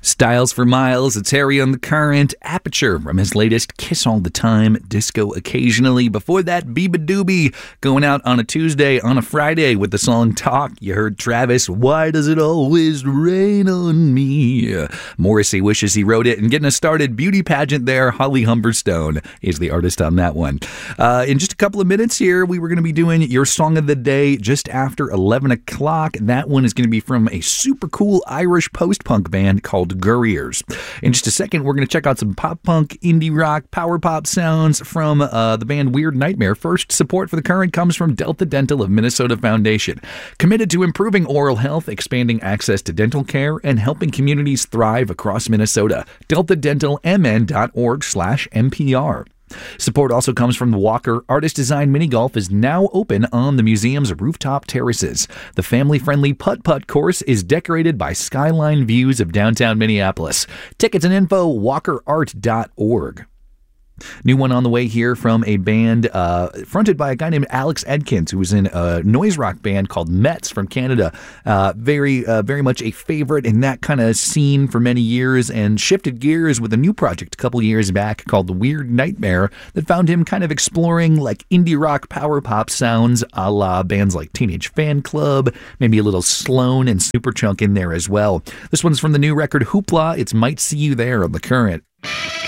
Styles for Miles, it's Harry on the Current. Aperture from his latest Kiss All the Time, Disco Occasionally. Before that, Biba Doobie going out on a Tuesday, on a Friday with the song Talk. You heard Travis, Why Does It Always Rain on Me? Morrissey wishes he wrote it. And getting us started, Beauty Pageant there, Holly Humberstone is the artist on that one. In just a couple of minutes here, we were going to be doing your song of the day just after 11 o'clock. That one is going to be from a super cool Irish post-punk band called Gurriers. In just a second, we're going to check out some pop punk, indie rock, power pop sounds from the band Weird Nightmare. First, support for the Current comes from Delta Dental of Minnesota Foundation, committed to improving oral health, expanding access to dental care, and helping communities thrive across Minnesota. DeltaDentalMN.org/NPR. Support also comes from the Walker. Artist Design Mini Golf is now open on the museum's rooftop terraces. The family-friendly putt-putt course is decorated by skyline views of downtown Minneapolis. Tickets and info, walkerart.org. New one on the way here from a band fronted by a guy named Alex Edkins, who was in a noise rock band called Mets from Canada. Very much a favorite in that kind of scene for many years, and shifted gears with a new project a couple years back called The Weird Nightmare that found him kind of exploring like indie rock power pop sounds a la bands like Teenage Fan Club, maybe a little Sloan and Superchunk in there as well. This one's from the new record Hoopla. It's Might See You There on the Current.